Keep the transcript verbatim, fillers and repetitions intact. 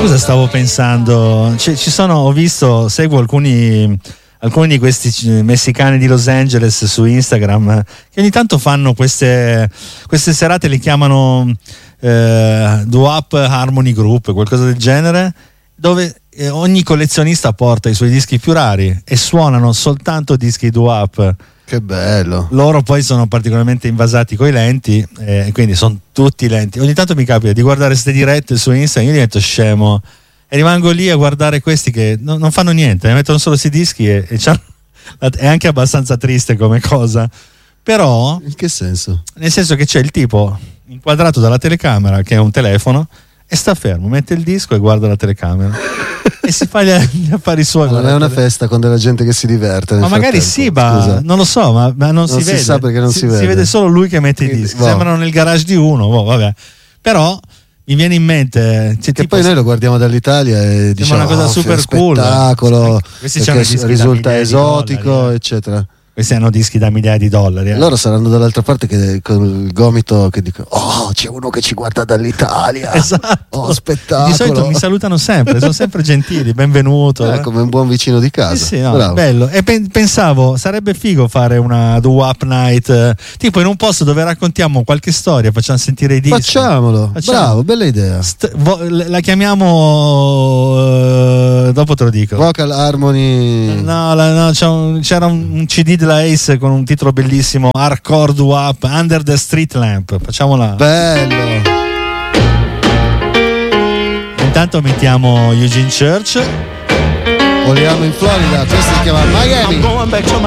cosa stavo pensando? C- ci sono, ho visto, seguo alcuni, alcuni di questi messicani di Los Angeles su Instagram che ogni tanto fanno queste, queste serate, le chiamano eh, Doo-Wop Harmony Group, qualcosa del genere, dove eh, ogni collezionista porta i suoi dischi più rari e suonano soltanto dischi doo-wop. Che bello. Loro poi sono particolarmente invasati coi lenti, eh, quindi sono tutti lenti. Ogni tanto mi capita di guardare queste dirette su Instagram, io divento scemo e rimango lì a guardare questi che no, non fanno niente, ne mettono solo questi dischi e, e è anche abbastanza triste come cosa. Però in che senso? Nel senso che c'è il tipo inquadrato dalla telecamera che è un telefono e sta fermo, mette il disco e guarda la telecamera e si fa gli, gli affari suoi. Ma non è una festa con della gente che si diverte. Ma magari sì, ma non lo so, ma, ma non, non si, si vede. sa perché non si, si vede. Si vede solo lui che mette i dischi. Boh. Sembrano nel garage di uno. Boh, vabbè. Però mi viene in mente. Cioè, che tipo, poi noi lo guardiamo dall'Italia e diciamo una cosa oh, super cool, spettacolo, questi c'hanno i dischi risulta esotico, dollari, eh. eccetera. Questi hanno dischi da migliaia di dollari. Eh. Loro saranno dall'altra parte che, con il gomito che dicono: oh, c'è uno che ci guarda dall'Italia. Esatto. Oh, spettacolo. Di solito mi salutano sempre, sono sempre gentili, benvenuto. Eh, eh. come un buon vicino di casa. Sì, sì, no, bello. E pe- pensavo, sarebbe figo fare una Doo-Wop Night, eh, tipo in un posto dove raccontiamo qualche storia, facciamo sentire i dischi. Facciamolo, Facciamo. Bravo, bella idea. St- vo- la chiamiamo, uh, dopo te lo dico. Vocal Harmony. No, la, no c'era, un, c'era un, un C D della Ace con un titolo bellissimo, Hardcore Doo-Wop, Under the Street Lamp. Facciamola. Bello. Intanto mettiamo Eugene Church. Voliamo in Florida, questo si chiama Miami.